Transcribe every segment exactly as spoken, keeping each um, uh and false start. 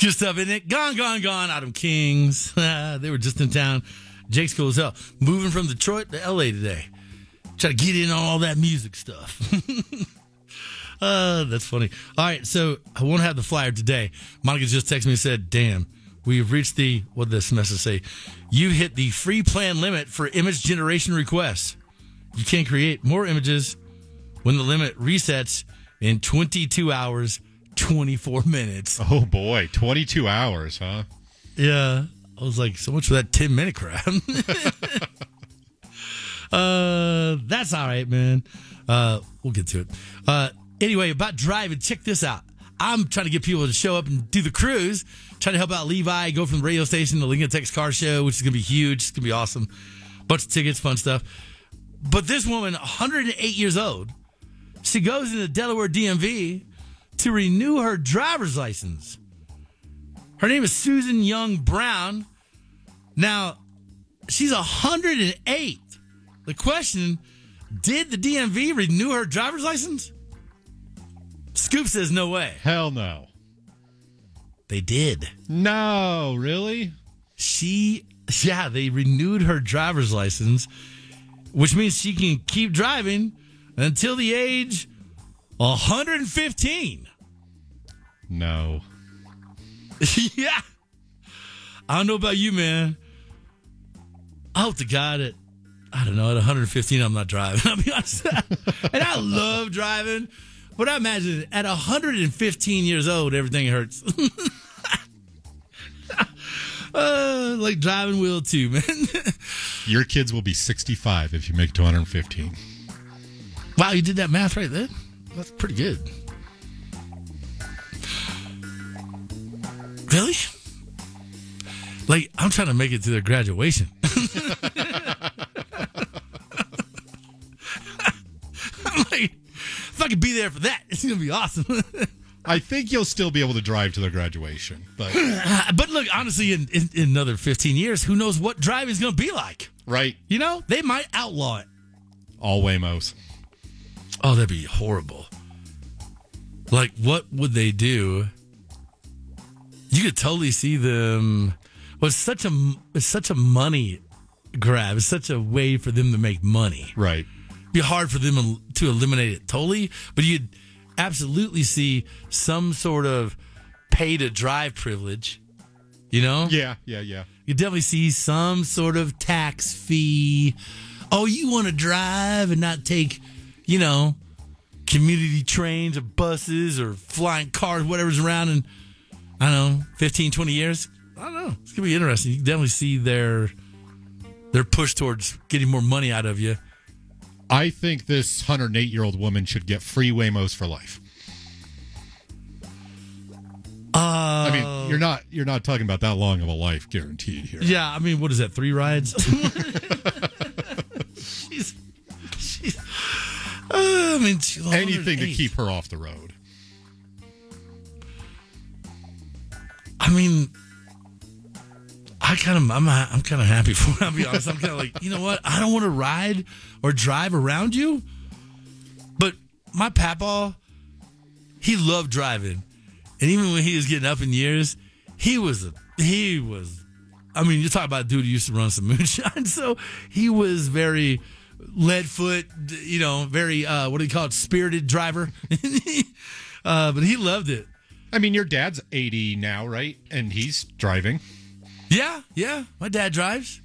Good stuff, isn't it? Gone, gone, gone. Autumn Kings. They were just in town. Jake's cool as hell. Moving from Detroit to L A today. Try to get in on all that music stuff. uh, that's funny. All right, so I won't have the flyer today. Monica just texted me and said, damn, we've reached the, what did this message say? You hit the free plan limit for image generation requests. You can create more images when the limit resets in twenty-two hours, twenty-four minutes. Oh, boy. twenty-two hours, huh? Yeah. I was like, so much for that ten-minute crap. uh, that's all right, man. Uh, we'll get to it. Uh, anyway, about driving, check this out. I'm trying to get people to show up and do the cruise, trying to help out Levi, go from the radio station to Lincoln Tech's car show, which is going to be huge. It's going to be awesome. Bunch of tickets, fun stuff. But this woman, one hundred eight years old, she goes into Delaware D M V to renew her driver's license. Her name is Susan Young Brown. Now, she's one hundred eight. The question, did the D M V renew her driver's license? Scoop says no way. Hell no. They did. No, really? She, yeah, they renewed her driver's license, which means she can keep driving until the age one hundred fifteen. No. Yeah. I don't know about you, man. I hope to God that, I don't know, at one hundred fifteen, I'm not driving. I'll be honest. And I love driving, but I imagine at one hundred fifteen years old, everything hurts. uh, like driving wheel too, man. Your kids will be sixty-five if you make it to one hundred fifteen. Wow, you did that math right there? That's pretty good. Really? Like, I'm trying to make it to their graduation. I'm like, if I could be there for that, it's going to be awesome. I think you'll still be able to drive to their graduation. But but look, honestly, in, in, in another fifteen years, who knows what driving is going to be like? Right. You know, they might outlaw it. All Waymos. Oh, that'd be horrible. Like, what would they do? You could totally see them. Well, it's such a it's such a money grab. It's such a way for them to make money. Right. It'd be hard for them to eliminate it totally, but you'd absolutely see some sort of pay to drive privilege. You know? Yeah, yeah, yeah. You definitely see some sort of tax fee. Oh, you want to drive and not take, you know, community trains or buses or flying cars, whatever's around in, I don't know, fifteen, twenty years? I don't know. It's going to be interesting. You can definitely see their, their push towards getting more money out of you. I think this one hundred eight-year-old woman should get free Waymos for life. Uh, I mean, you're not you're not talking about that long of a life guaranteed here. Yeah, I mean, what is that, three rides? she's, she's, uh, I mean, she's anything to one hundred eight. keep her off the road. I mean, I kind of, I'm, I'm kind of happy for her. I'll be honest. I'm kind of like, you know what? I don't want to ride or drive around you. But my papa, he loved driving. And even when he was getting up in years, he was, a, he was, I mean, you talk about a dude who used to run some moonshine. So he was very lead foot, you know, very, uh, what do you call it? Spirited driver. uh, but he loved it. I mean, your dad's eighty now, right? And he's driving. Yeah, yeah. My dad drives.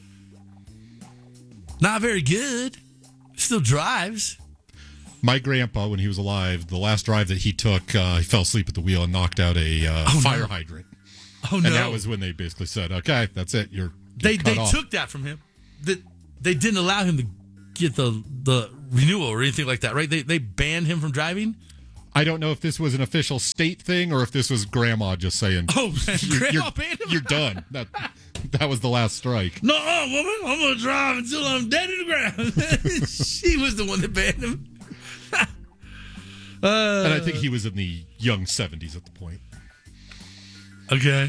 Not very good. Still drives. My grandpa, when he was alive, the last drive that he took, uh, he fell asleep at the wheel and knocked out a uh, oh, fire no. hydrant. Oh, no. And that was when they basically said, okay, that's it. You're, you're They cut they off. took that from him. That they didn't allow him to get the the renewal or anything like that, right? They they banned him from driving. I don't know if this was an official state thing or if this was grandma just saying, Oh, you're, grandma you're, banned him? you're done. That that was the last strike. No, woman, I'm gonna drive until I'm dead in the ground. She was the one that banned him. uh, And I think he was in the young seventies at the point. Okay.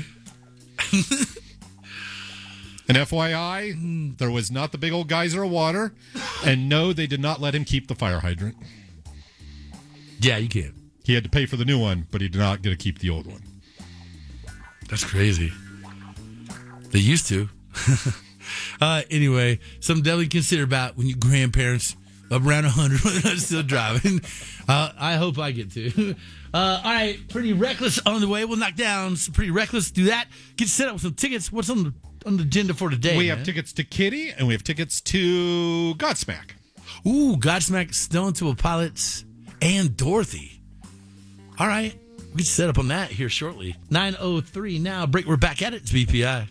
And F Y I, there was not the big old geyser of water. And no, they did not let him keep the fire hydrant. Yeah, you can. He had to pay for the new one, but he did not get to keep the old one. That's crazy. They used to. uh, anyway, something definitely consider about when your grandparents up around one hundred when they're still driving. Uh, I hope I get to. Uh, all right, Pretty Reckless on the way. We'll knock down some Pretty Reckless. Do that. Get set up with some tickets. What's on the on the agenda for today? We man? have tickets to Kitty, and we have tickets to Godsmack. Ooh, Godsmack, Stone Temple Pilots, and Dorothy. All right. We'll get set up on that here shortly. nine oh three now. Break. We're back at it. It's B P I.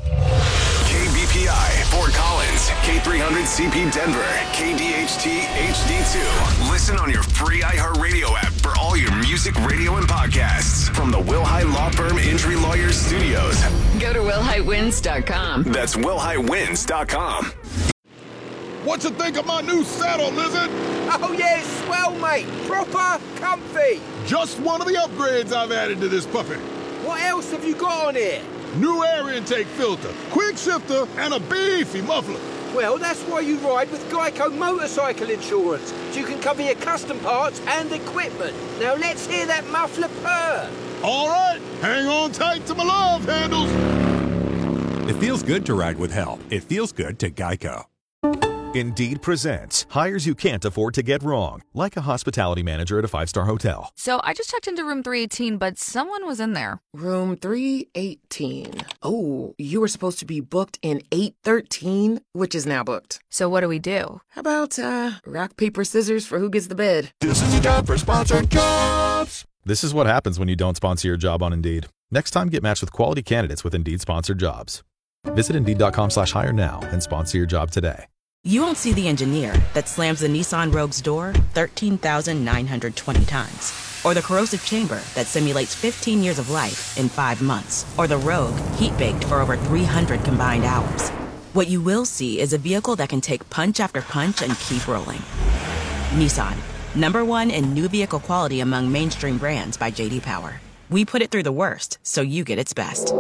K B P I, Fort Collins, K three hundred C P Denver, K D H T H D two. Listen on your free iHeartRadio app for all your music, radio, and podcasts from the Wilhite Law Firm Injury Lawyers Studios. Go to will hite wins dot com. That's will hite wins dot com. What you think of my new saddle, Lizard? Oh yeah, it's swell, mate. Proper comfy. Just one of the upgrades I've added to this puppy. What else have you got on here? New air intake filter, quick shifter, and a beefy muffler. Well, that's why you ride with Geico Motorcycle Insurance, so you can cover your custom parts and equipment. Now let's hear that muffler purr. All right, hang on tight to my love handles. It feels good to ride with help. It feels good to Geico. Indeed presents hires you can't afford to get wrong, like a hospitality manager at a five-star hotel. So I just checked into room three eighteen, but someone was in there. Room three eighteen. Oh, you were supposed to be booked in eight thirteen, which is now booked. So what do we do? How about, uh, rock, paper, scissors for who gets the bed? This is a job for sponsored jobs. This is what happens when you don't sponsor your job on Indeed. Next time, get matched with quality candidates with Indeed sponsored jobs. Visit Indeed.com slash hire now and sponsor your job today. You won't see the engineer that slams the Nissan Rogue's door thirteen thousand nine hundred twenty times. Or the corrosive chamber that simulates fifteen years of life in five months. Or the Rogue heat-baked for over three hundred combined hours. What you will see is a vehicle that can take punch after punch and keep rolling. Nissan, number one in new vehicle quality among mainstream brands by J D Power. We put it through the worst, so you get its best.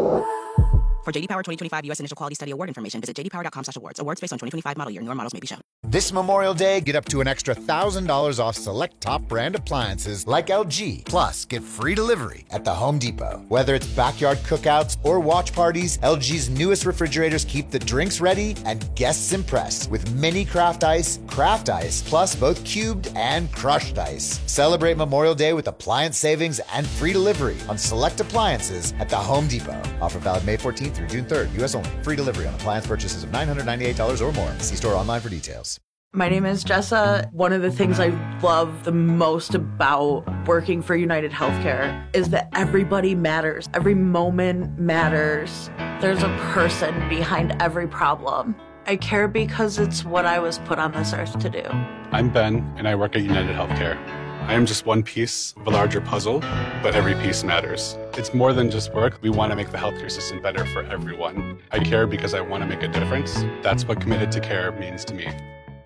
For J D Power twenty twenty-five U S Initial Quality Study Award information, visit j d power dot com slash awards. Awards based on twenty twenty-five model year. Newer models may be shown. This Memorial Day, get up to an extra one thousand dollars off select top brand appliances like L G. Plus, get free delivery at the Home Depot. Whether it's backyard cookouts or watch parties, L G's newest refrigerators keep the drinks ready and guests impressed with mini craft ice, craft ice, plus both cubed and crushed ice. Celebrate Memorial Day with appliance savings and free delivery on select appliances at the Home Depot. Offer valid May fourteenth through June third, U S only. Free delivery on appliance purchases of nine hundred ninety-eight dollars or more. See store online for details. My name is Jessa. One of the things I love the most about working for United Healthcare is that everybody matters. Every moment matters. There's a person behind every problem. I care because it's what I was put on this earth to do. I'm Ben, and I work at United Healthcare. I am just one piece of a larger puzzle, but every piece matters. It's more than just work. We want to make the healthcare system better for everyone. I care because I want to make a difference. That's what Committed to Care means to me.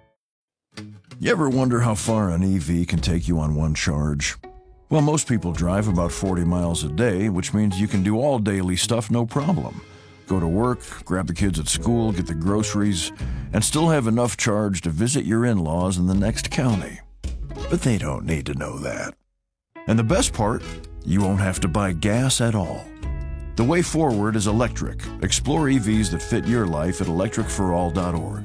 You ever wonder how far an E V can take you on one charge? Well, most people drive about forty miles a day, which means you can do all daily stuff no problem. Go to work, grab the kids at school, get the groceries, and still have enough charge to visit your in-laws in the next county. But they don't need to know that. And the best part, you won't have to buy gas at all. The way forward is electric. Explore E Vs that fit your life at electric for all dot org.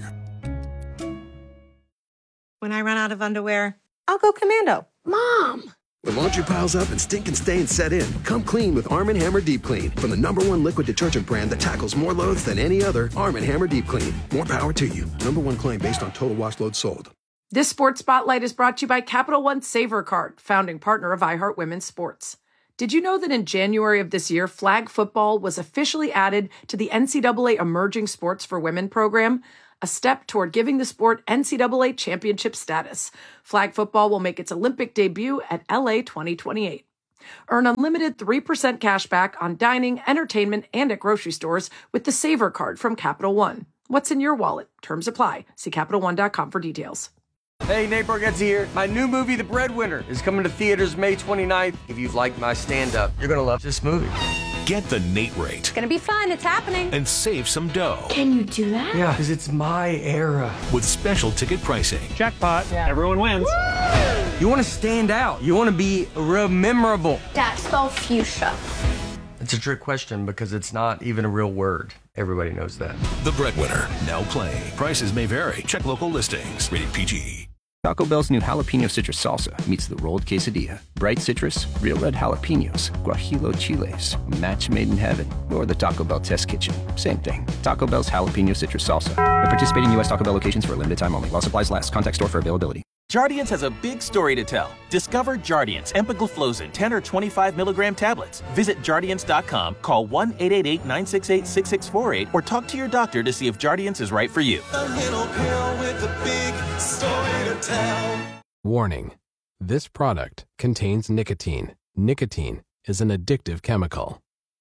When I run out of underwear, I'll go commando. Mom! When laundry piles up and stink and stains set in, come clean with Arm and Hammer Deep Clean. From the number one liquid detergent brand that tackles more loads than any other, Arm and Hammer Deep Clean. More power to you. Number one claim based on total wash load sold. This Sports Spotlight is brought to you by Capital One Saver Card, founding partner of iHeart Women's Sports. Did you know that in January of this year, flag football was officially added to the N C double A Emerging Sports for Women program? A step toward giving the sport N C double A championship status. Flag football will make its Olympic debut at L A twenty twenty-eight. Earn unlimited three percent cash back on dining, entertainment, and at grocery stores with the Saver Card from Capital One. What's in your wallet? Terms apply. See Capital One dot com for details. Hey, Nate Bargatze here. My new movie, The Breadwinner, is coming to theaters May twenty-ninth. If you've liked my stand-up, you're going to love this movie. Get the Nate rate. It's gonna be fun, it's happening. And save some dough. Can you do that? Yeah, because it's my era. With special ticket pricing. Jackpot. Yeah. Everyone wins. Woo! You want to stand out. You want to be real memorable. Dad, spell fuchsia. It's a trick question because it's not even a real word. Everybody knows that. The Breadwinner, now playing. Prices may vary. Check local listings. Rated P G. Taco Bell's new jalapeno citrus salsa meets the rolled quesadilla. Bright citrus, real red jalapenos, guajillo chiles, a match made in heaven, or the Taco Bell test kitchen. Same thing. Taco Bell's jalapeno citrus salsa. At participating U S Taco Bell locations for a limited time only. While supplies last. Contact store for availability. Jardiance has a big story to tell. Discover Jardiance empagliflozin ten or twenty-five milligram tablets. Visit Jardiance dot com, call one eight eight eight, nine six eight, six six four eight, or talk to your doctor to see if Jardiance is right for you. A little pill with a big story to tell. Warning: this product contains nicotine. Nicotine is an addictive chemical.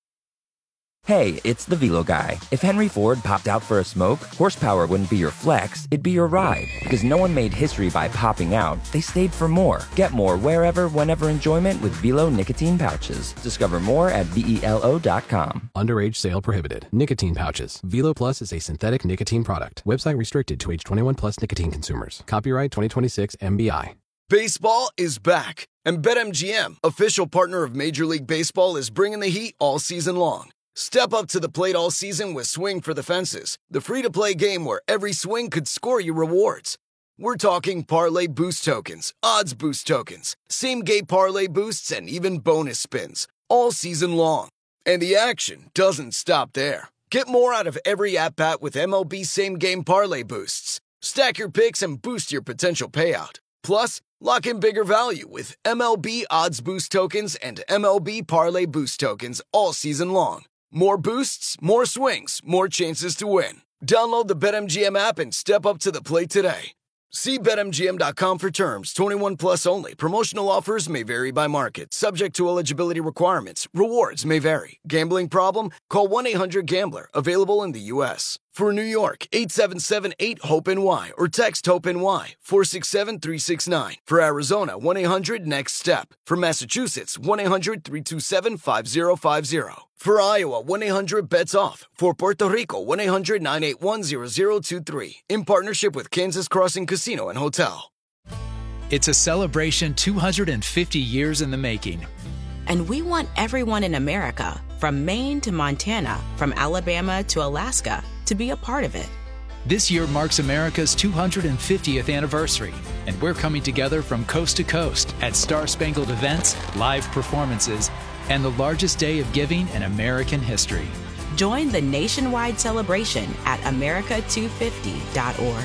Hey, it's the Velo Guy. If Henry Ford popped out for a smoke, horsepower wouldn't be your flex, it'd be your ride. Because no one made history by popping out, they stayed for more. Get more wherever, whenever enjoyment with Velo nicotine pouches. Discover more at velo dot com. Underage sale prohibited. Nicotine pouches. Velo Plus is a synthetic nicotine product. Website restricted to age twenty-one plus nicotine consumers. Copyright twenty twenty-six M B I. Baseball is back, and BetMGM, official partner of Major League Baseball, is bringing the heat all season long. Step up to the plate all season with Swing for the Fences, the free-to-play game where every swing could score you rewards. We're talking parlay boost tokens, odds boost tokens, same-game parlay boosts, and even bonus spins, all season long. And the action doesn't stop there. Get more out of every at-bat with M L B same-game parlay boosts. Stack your picks and boost your potential payout. Plus, lock in bigger value with M L B odds boost tokens and M L B parlay boost tokens all season long. More boosts, more swings, more chances to win. Download the BetMGM app and step up to the plate today. See Bet M G M dot com for terms. twenty-one plus only. Promotional offers may vary by market. Subject to eligibility requirements. Rewards may vary. Gambling problem? Call one eight hundred gambler. Available in the U S For New York, eight seven seven, eight, HOPE N Y or text HOPE-NY four six seven, three six nine. For Arizona, one eight hundred next step. For Massachusetts, one eight hundred, three two seven, five zero five zero. For Iowa, one eight hundred bets off. For Puerto Rico, one eight hundred, nine eight one, zero zero two three. In partnership with Kansas Crossing Casino and Hotel. It's a celebration two hundred fifty years in the making. And we want everyone in America, from Maine to Montana, from Alabama to Alaska, to be a part of it. This year marks America's two hundred fiftieth anniversary, and we're coming together from coast to coast at Star-Spangled events, live performances, and the largest day of giving in American history. Join the nationwide celebration at america two fifty dot org.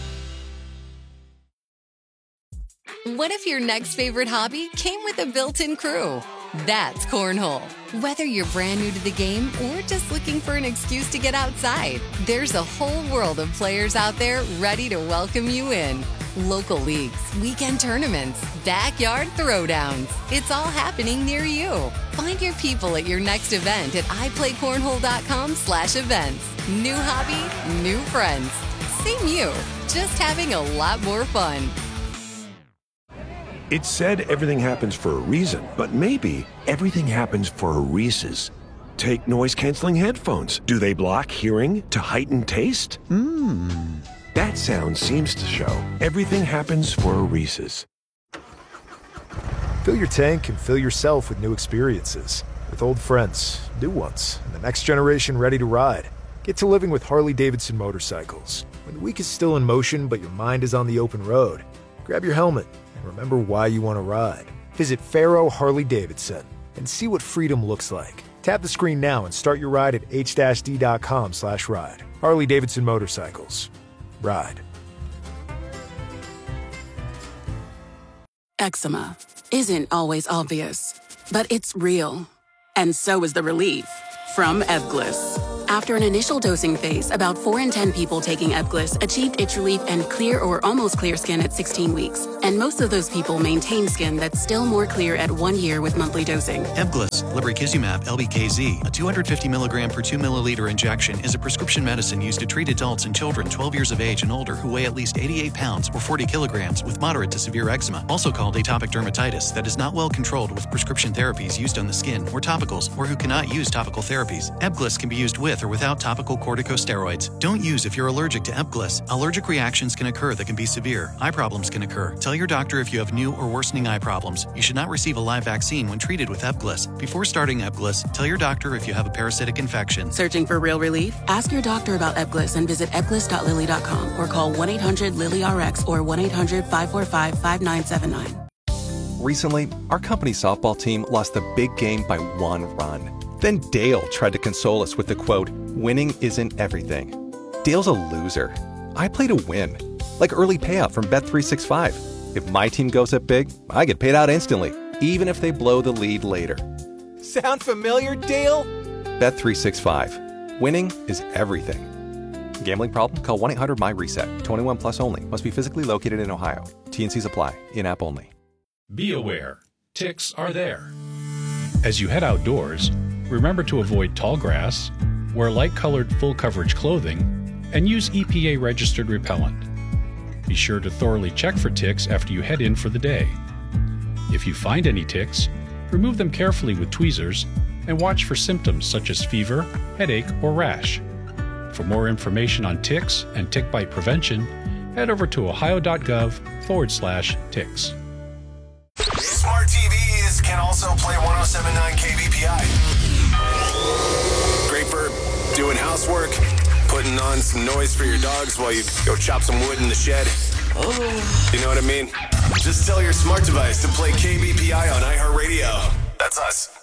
What if your next favorite hobby came with a built-in crew? That's Cornhole. Whether you're brand new to the game or just looking for an excuse to get outside, there's a whole world of players out there ready to welcome you in. Local leagues, weekend tournaments, backyard throwdowns. It's all happening near you. Find your people at your next event at i play cornhole dot com slash events. New hobby, new friends. Same you, just having a lot more fun. It's said everything happens for a reason, but maybe everything happens for a Reese's. Take noise-canceling headphones. Do they block hearing to heighten taste? Mmm. That sound seems to show everything happens for a Reese's. Fill your tank and fill yourself with new experiences. With old friends, new ones, and the next generation ready to ride. Get to living with Harley-Davidson motorcycles. When the week is still in motion, but your mind is on the open road, grab your helmet and remember why you want to ride. Visit Faro Harley-Davidson and see what freedom looks like. Tap the screen now and start your ride at h d dot com slash ride. Harley-Davidson Motorcycles. Ride. Eczema isn't always obvious, but it's real. And so is the relief from Ebglyss. After an initial dosing phase, about four in ten people taking Ebglyss achieved itch relief and clear or almost clear skin at sixteen weeks. And most of those people maintain skin that's still more clear at one year with monthly dosing. Ebglyss, lebrikizumab, L B K Z, a two hundred fifty milligram per two milliliter injection, is a prescription medicine used to treat adults and children twelve years of age and older who weigh at least eighty-eight pounds or forty kilograms with moderate to severe eczema, also called atopic dermatitis, that is not well controlled with prescription therapies used on the skin or topicals, or who cannot use topical therapies. Ebglyss can be used with with or without topical corticosteroids. Don't use if you're allergic to Epglis. Allergic reactions can occur that can be severe. Eye problems can occur. Tell your doctor if you have new or worsening eye problems. You should not receive a live vaccine when treated with Epglis. Before starting Epglis, tell your doctor if you have a parasitic infection. Searching for real relief? Ask your doctor about Epglis and visit epglis dot lilly dot com or call one eight hundred lily R X or one eight hundred five four five five nine seven nine. Recently, our company softball team lost the big game by one run. Then Dale tried to console us with the quote, "Winning isn't everything." Dale's a loser. I play to win, like early payout from Bet three sixty-five. If my team goes up big, I get paid out instantly, even if they blow the lead later. Sound familiar, Dale? Bet three sixty-five. Winning is everything. Gambling problem? Call one eight hundred M Y reset. twenty-one plus only. Must be physically located in Ohio. T and Cs apply. In-app only. Be aware, ticks are there. As you head outdoors, remember to avoid tall grass, wear light-colored full-coverage clothing, and use E P A-registered repellent. Be sure to thoroughly check for ticks after you head in for the day. If you find any ticks, remove them carefully with tweezers and watch for symptoms such as fever, headache, or rash. For more information on ticks and tick bite prevention, head over to ohio.gov forward slash ticks. Smart T Vs can also play one oh seven point nine K B P I. Great for doing housework, putting on some noise for your dogs while you go chop some wood in the shed. Oh. You know what I mean? Just tell your smart device to play K B P I on iHeartRadio. That's us.